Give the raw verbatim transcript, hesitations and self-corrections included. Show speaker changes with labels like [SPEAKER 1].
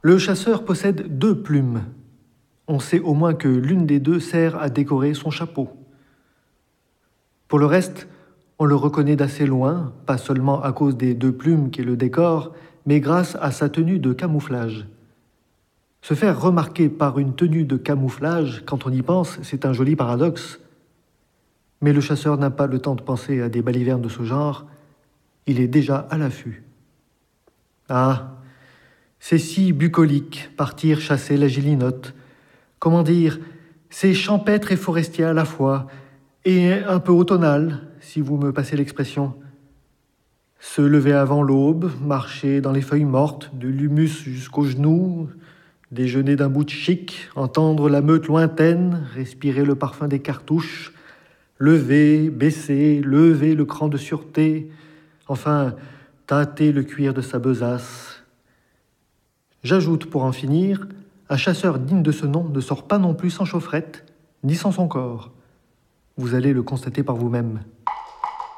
[SPEAKER 1] Le chasseur possède deux plumes. On sait au moins que l'une des deux sert à décorer son chapeau. Pour le reste, on le reconnaît d'assez loin, pas seulement à cause des deux plumes qui le décorent, mais grâce à sa tenue de camouflage. Se faire remarquer par une tenue de camouflage, quand on y pense, c'est un joli paradoxe. Mais le chasseur n'a pas le temps de penser à des balivernes de ce genre. Il est déjà à l'affût. Ah, c'est si bucolique, partir chasser la gélinote. Comment dire, c'est champêtre et forestier à la fois, et un peu automnal, si vous me passez l'expression. Se lever avant l'aube, marcher dans les feuilles mortes, de l'humus jusqu'aux genoux, déjeuner d'un bout de chic, entendre la meute lointaine, respirer le parfum des cartouches, lever, baisser, lever le cran de sûreté, enfin, tâter le cuir de sa besace. J'ajoute, pour en finir, un chasseur digne de ce nom ne sort pas non plus sans chaufferette, ni sans son corps. Vous allez le constater par vous-même.